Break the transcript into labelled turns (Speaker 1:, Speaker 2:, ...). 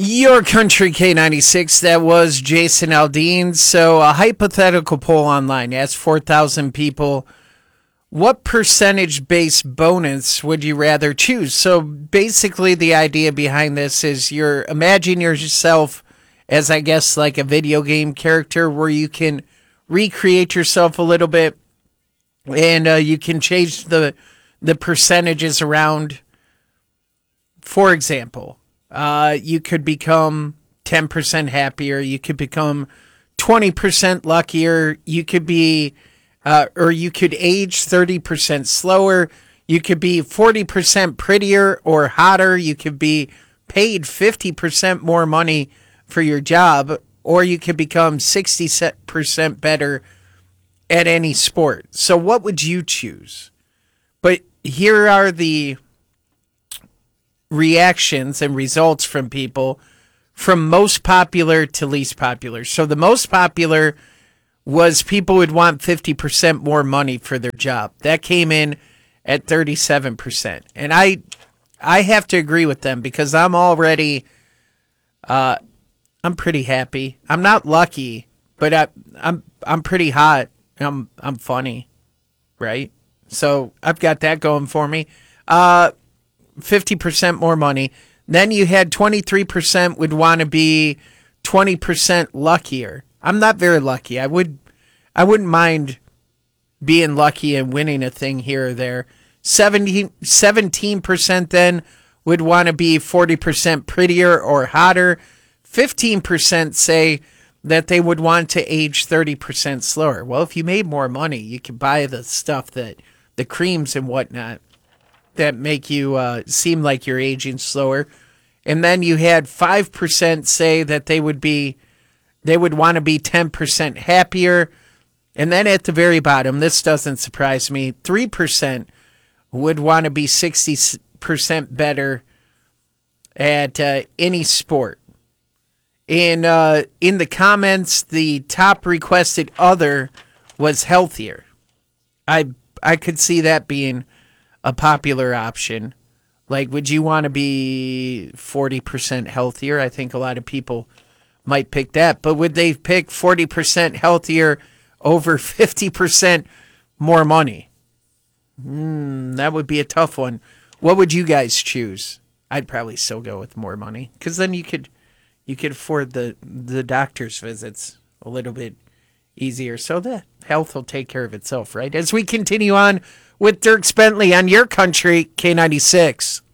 Speaker 1: Your Country K96, that was Jason Aldean. So a hypothetical poll online asked 4,000 people, what percentage-based bonus would you rather choose? So basically the idea behind this is imagine yourself as, I guess, like a video game character where you can recreate yourself a little bit and you can change the percentages around. For example, you could become 10% happier. You could become 20% luckier. You could be, or you could age 30% slower. You could be 40% prettier or hotter. You could be paid 50% more money for your job, or you could become 60% better at any sport. So what would you choose? But here are the reactions and results from people from most popular to least popular. So the most popular was people would want 50% more money for their job. That came in at 37%. And I have to agree with them because I'm already I'm pretty happy. I'm not lucky, but I'm pretty hot. I'm funny, right? So I've got that going for me. 50% more money. Then you had 23% would want to be 20% luckier. I'm not very lucky. I wouldn't mind being lucky and winning a thing here or there. 17% then would want to be 40% prettier or hotter. 15% say that they would want to age 30% slower. Well, if you made more money, you could buy the stuff the creams and whatnot that make you seem like you're aging slower. And then you had 5% say that they would want to be 10% happier. And then at the very bottom, this doesn't surprise me, 3% would want to be 60% better at any sport. In the comments, the top requested other was healthier. I could see that being a popular option. Like, would you want to be 40% healthier? I think a lot of people might pick that. But would they pick 40% healthier over 50% more money? That would be a tough one. What would you guys choose? I'd probably still go with more money because then you could afford the doctor's visits a little bit easier. So the health will take care of itself, right? As we continue on with Dierks Bentley on Your Country K96.